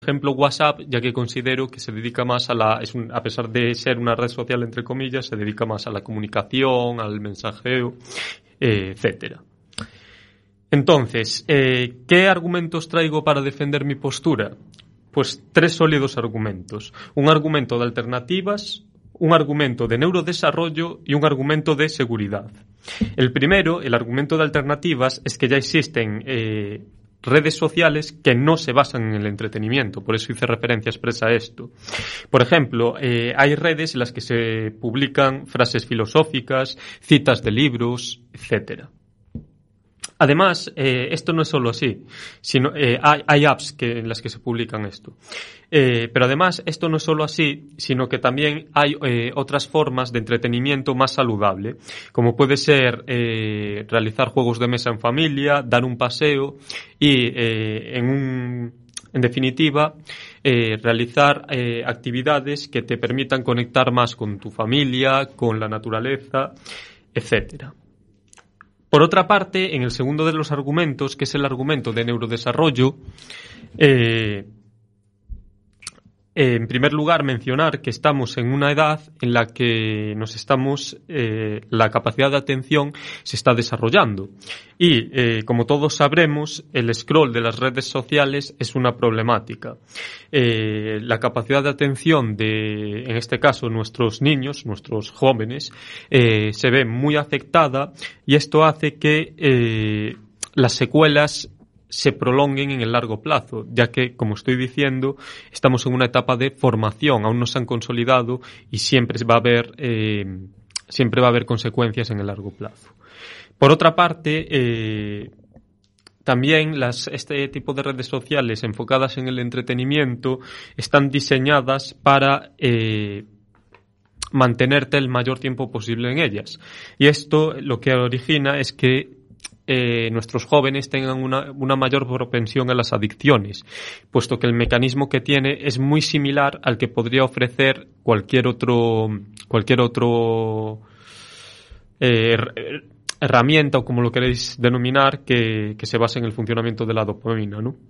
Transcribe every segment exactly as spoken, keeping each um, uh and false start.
ejemplo WhatsApp, ya que considero que se dedica más a la, es un, a pesar de ser una red social entre comillas, se dedica más a la comunicación, al mensajeo, eh, etcétera. Entonces, eh, ¿qué argumentos traigo para defender mi postura? Pues tres sólidos argumentos. Un argumento de alternativas, un argumento de neurodesarrollo y un argumento de seguridad. El primero, el argumento de alternativas, es que ya existen eh, redes sociales que no se basan en el entretenimiento, por eso hice referencia expresa a esto. Por ejemplo, eh, hay redes en las que se publican frases filosóficas, citas de libros, etcétera. Además, eh, esto no es solo así, sino eh, hay, hay apps que, en las que se publican esto. Eh, pero además, esto no es solo así, sino que también hay eh, otras formas de entretenimiento más saludable, como puede ser eh, realizar juegos de mesa en familia, dar un paseo y, eh, en un, en definitiva, eh, realizar eh, actividades que te permitan conectar más con tu familia, con la naturaleza, etcétera. Por otra parte, en el segundo de los argumentos, que es el argumento de neurodesarrollo, eh, en primer lugar mencionar que estamos en una edad en la que nos estamos, eh, la capacidad de atención se está desarrollando. Y, eh, como todos sabremos, el scroll de las redes sociales es una problemática. Eh, la capacidad de atención de, en este caso, nuestros niños, nuestros jóvenes, eh, se ve muy afectada y esto hace que eh, las secuelas se prolonguen en el largo plazo, ya que, como estoy diciendo, estamos en una etapa de formación, aún no se han consolidado y siempre va a haber, eh, siempre va a haber consecuencias en el largo plazo. Por otra parte, eh, también las, este tipo de redes sociales enfocadas en el entretenimiento están diseñadas para eh, mantenerte el mayor tiempo posible en ellas. Y esto lo que origina es que Eh, nuestros jóvenes tengan una, una mayor propensión a las adicciones, puesto que el mecanismo que tiene es muy similar al que podría ofrecer cualquier otro, cualquier otro eh, herramienta o como lo queréis denominar que, que se base en el funcionamiento de la dopamina, ¿no?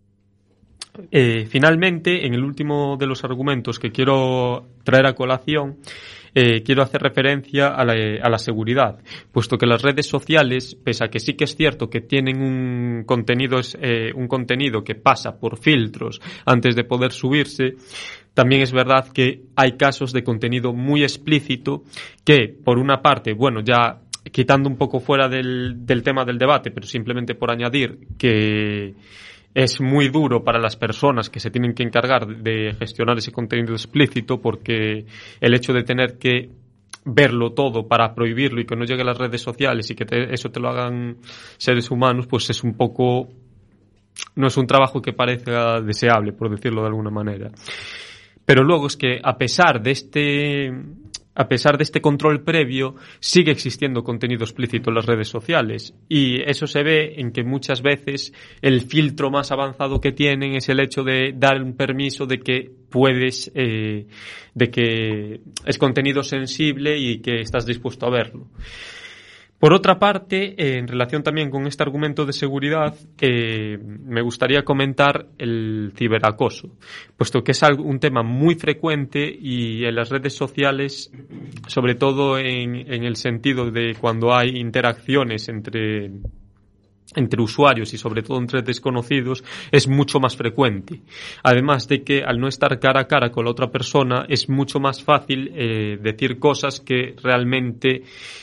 Eh, finalmente, en el último de los argumentos que quiero traer a colación, eh, quiero hacer referencia a la, a la seguridad, puesto que las redes sociales, pese a que sí que es cierto que tienen un contenido, eh, un contenido que pasa por filtros antes de poder subirse, también es verdad que hay casos de contenido muy explícito que, por una parte, bueno, ya quitando un poco fuera del, del tema del debate, pero simplemente por añadir que es muy duro para las personas que se tienen que encargar de gestionar ese contenido explícito, porque el hecho de tener que verlo todo para prohibirlo y que no llegue a las redes sociales y que te, eso te lo hagan seres humanos, pues es un poco, no es un trabajo que parezca deseable, por decirlo de alguna manera. Pero luego es que a pesar de este A pesar de este control previo, sigue existiendo contenido explícito en las redes sociales. Y eso se ve en que muchas veces el filtro más avanzado que tienen es el hecho de dar un permiso de que puedes, eh, de que es contenido sensible y que estás dispuesto a verlo. Por otra parte, eh, en relación también con este argumento de seguridad, eh, me gustaría comentar el ciberacoso, puesto que es algo, un tema muy frecuente y en las redes sociales, sobre todo en, en el sentido de cuando hay interacciones entre entre usuarios y sobre todo entre desconocidos, es mucho más frecuente. Además de que al no estar cara a cara con la otra persona, es mucho más fácil eh, decir cosas que realmente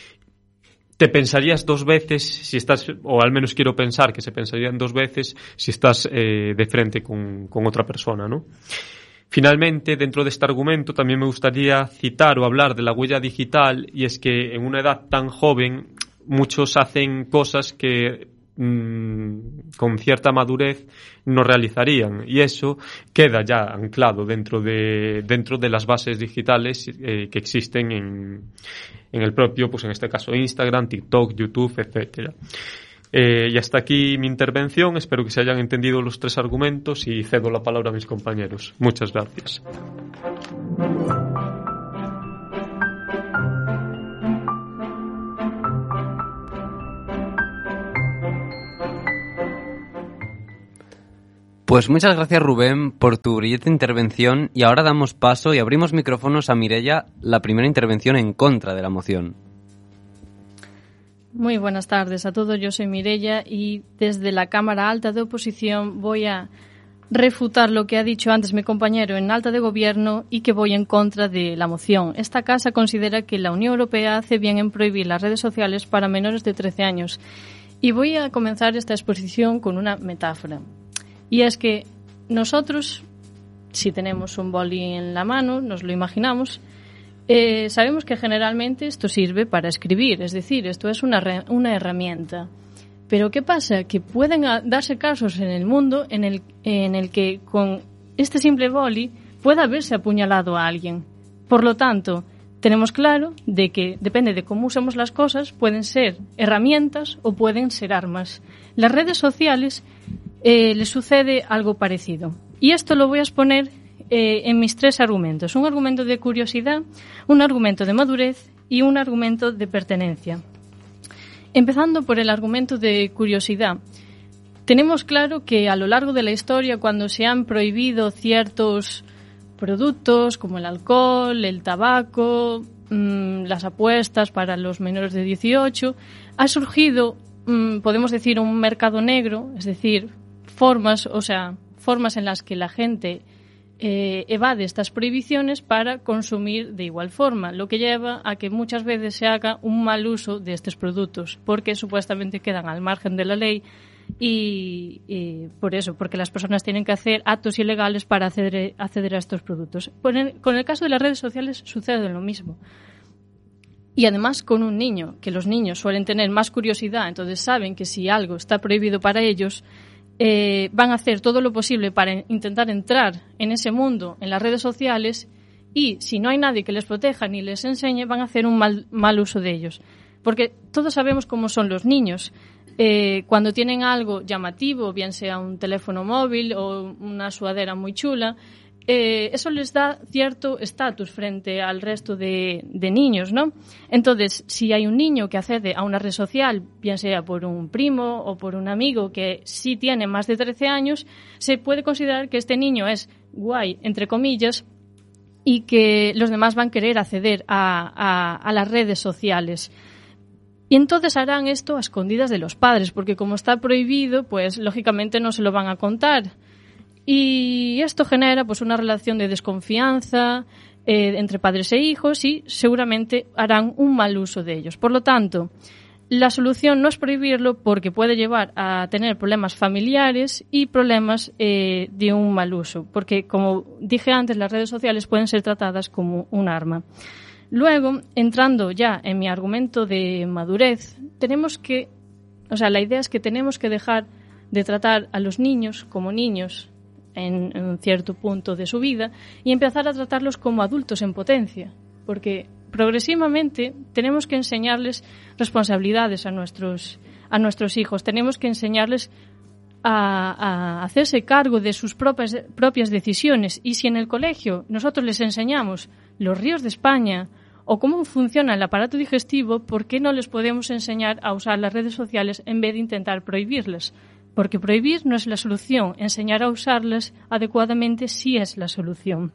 te pensarías dos veces si estás, o al menos quiero pensar que se pensarían dos veces si estás eh, de frente con, con otra persona, ¿no? Finalmente, dentro de este argumento también me gustaría citar o hablar de la huella digital, y es que en una edad tan joven muchos hacen cosas que mmm, con cierta madurez no realizarían, y eso queda ya anclado dentro de dentro de las bases digitales eh, que existen en en el propio, pues en este caso Instagram, TikTok, YouTube, etcétera. Eh, y hasta aquí mi intervención. Espero que se hayan entendido los tres argumentos y cedo la palabra a mis compañeros. Muchas gracias. Pues muchas gracias, Rubén, por tu brillante intervención, y ahora damos paso y abrimos micrófonos a Mireia, la primera intervención en contra de la moción. Muy buenas tardes a todos, yo soy Mireia y desde la Cámara Alta de Oposición voy a refutar lo que ha dicho antes mi compañero en Alta de Gobierno y que voy en contra de la moción. Esta casa considera que la Unión Europea hace bien en prohibir las redes sociales para menores de trece años. Y voy a comenzar esta exposición con una metáfora. Y es que nosotros, si tenemos un boli en la mano, nos lo imaginamos, eh, sabemos que generalmente esto sirve para escribir, es decir, esto es una, re- una herramienta. Pero ¿qué pasa? Que pueden darse casos en el mundo en el, en el que con este simple boli pueda haberse apuñalado a alguien. Por lo tanto, tenemos claro de que depende de cómo usemos las cosas, pueden ser herramientas o pueden ser armas. Las redes sociales eh, les sucede algo parecido. Y esto lo voy a exponer eh, en mis tres argumentos. Un argumento de curiosidad, un argumento de madurez y un argumento de pertenencia. Empezando por el argumento de curiosidad. Tenemos claro que a lo largo de la historia, cuando se han prohibido ciertos productos como el alcohol, el tabaco, mmm, las apuestas para los menores de dieciocho, ha surgido, mmm, podemos decir, un mercado negro, es decir, formas, o sea, formas en las que la gente eh, evade estas prohibiciones para consumir de igual forma, lo que lleva a que muchas veces se haga un mal uso de estos productos, porque supuestamente quedan al margen de la ley. Y, y por eso, porque las personas tienen que hacer actos ilegales para acceder, acceder a estos productos. Con el, con el caso de las redes sociales sucede lo mismo. Y además con un niño, que los niños suelen tener más curiosidad, entonces saben que si algo está prohibido para ellos, eh, van a hacer todo lo posible para intentar entrar en ese mundo, en las redes sociales, y si no hay nadie que les proteja ni les enseñe, van a hacer un mal, mal uso de ellos. Porque todos sabemos cómo son los niños. Eh, cuando tienen algo llamativo, bien sea un teléfono móvil o una sudadera muy chula, eh, eso les da cierto estatus frente al resto de, de niños, ¿no? Entonces, si hay un niño que accede a una red social, bien sea por un primo o por un amigo que sí tiene más de trece años, se puede considerar que este niño es guay, entre comillas, y que los demás van a querer acceder a, a, a las redes sociales. Y entonces harán esto a escondidas de los padres, porque como está prohibido, pues lógicamente no se lo van a contar. Y esto genera pues una relación de desconfianza eh, entre padres e hijos y seguramente harán un mal uso de ellos. Por lo tanto, la solución no es prohibirlo porque puede llevar a tener problemas familiares y problemas eh, de un mal uso, porque como dije antes, las redes sociales pueden ser tratadas como un arma. Luego, entrando ya en mi argumento de madurez, tenemos que, o sea, la idea es que tenemos que dejar de tratar a los niños como niños en, en un cierto punto de su vida y empezar a tratarlos como adultos en potencia, porque progresivamente tenemos que enseñarles responsabilidades a nuestros, a nuestros hijos, tenemos que enseñarles a, a hacerse cargo de sus propias, propias decisiones, y si en el colegio nosotros les enseñamos los ríos de España o cómo funciona el aparato digestivo, ¿por qué no les podemos enseñar a usar las redes sociales en vez de intentar prohibirlas? Porque prohibir no es la solución, enseñar a usarlas adecuadamente sí es la solución.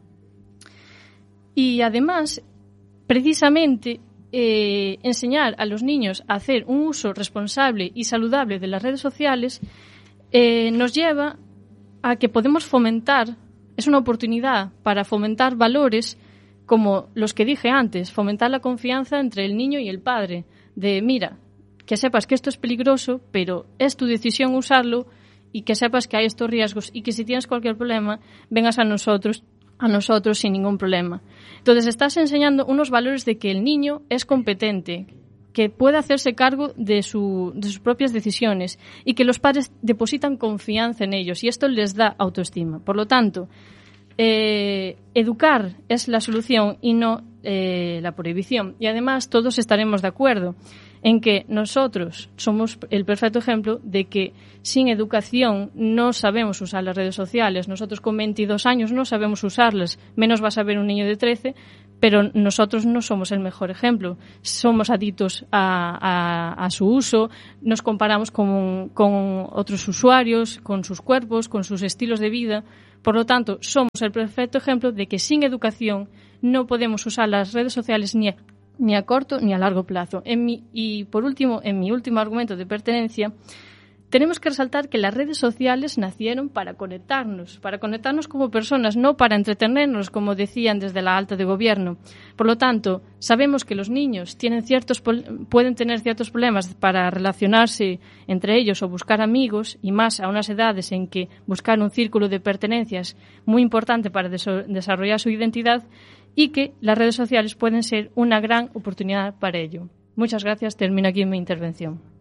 Y además, precisamente, eh, enseñar a los niños a hacer un uso responsable y saludable de las redes sociales eh, nos lleva a que podemos fomentar, es una oportunidad para fomentar valores como los que dije antes, fomentar la confianza entre el niño y el padre, de mira, que sepas que esto es peligroso, pero es tu decisión usarlo, y que sepas que hay estos riesgos y que si tienes cualquier problema, vengas a nosotros, a nosotros sin ningún problema. Entonces estás enseñando unos valores de que el niño es competente, que puede hacerse cargo de, su, de sus propias decisiones y que los padres depositan confianza en ellos y esto les da autoestima. Por lo tanto, Eh, educar es la solución y no eh, la prohibición. Y además todos estaremos de acuerdo. en que nosotros somos el perfecto ejemplo de que sin educación no sabemos usar las redes sociales. Nosotros con veintidós años no sabemos usarlas, menos va a saber un niño de trece, pero nosotros no somos el mejor ejemplo. Somos adictos a, a, a su uso, nos comparamos con, con otros usuarios, con sus cuerpos, con sus estilos de vida. Por lo tanto, somos el perfecto ejemplo de que sin educación no podemos usar las redes sociales ni a, ni a corto ni a largo plazo. En mi, y por último, en mi último argumento de pertenencia, tenemos que resaltar que las redes sociales nacieron para conectarnos, para conectarnos como personas, no para entretenernos, como decían desde la alta de gobierno. Por lo tanto, sabemos que los niños tienen ciertos, pueden tener ciertos problemas para relacionarse entre ellos o buscar amigos, y más a unas edades en que buscar un círculo de pertenencia es muy importante para desarrollar su identidad, y que las redes sociales pueden ser una gran oportunidad para ello. Muchas gracias. Termino aquí mi intervención.